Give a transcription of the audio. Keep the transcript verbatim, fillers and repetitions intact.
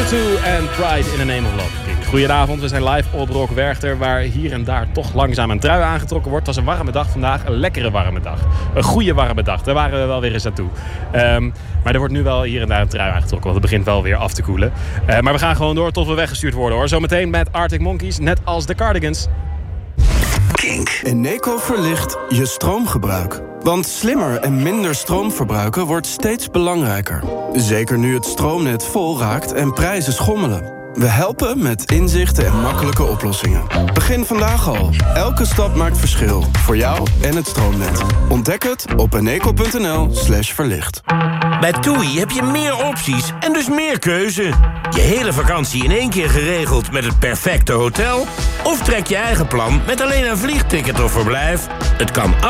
two en Pride in the Name of Love. Goedenavond, we zijn live op Rock Werchter, waar hier en daar toch langzaam een trui aangetrokken wordt. Het was een warme dag vandaag, een lekkere warme dag. Een goede warme dag, daar waren we wel weer eens aan toe. Um, maar er wordt nu wel hier en daar een trui aangetrokken, want het begint wel weer af te koelen. Uh, maar we gaan gewoon door tot we weggestuurd worden, hoor. Zometeen met Arctic Monkeys, net als de Cardigans. Kink. Eneco verlicht je stroomgebruik. Want slimmer en minder stroom verbruiken wordt steeds belangrijker. Zeker nu het stroomnet vol raakt en prijzen schommelen. We helpen met inzichten en makkelijke oplossingen. Begin vandaag al. Elke stap maakt verschil. Voor jou en het stroomnet. Ontdek het op eneco.nl slash verlicht. Bij TUI heb je meer opties en dus meer keuze. Je hele vakantie in één keer geregeld met het perfecte hotel? Of trek je eigen plan met alleen een vliegticket of verblijf? Het kan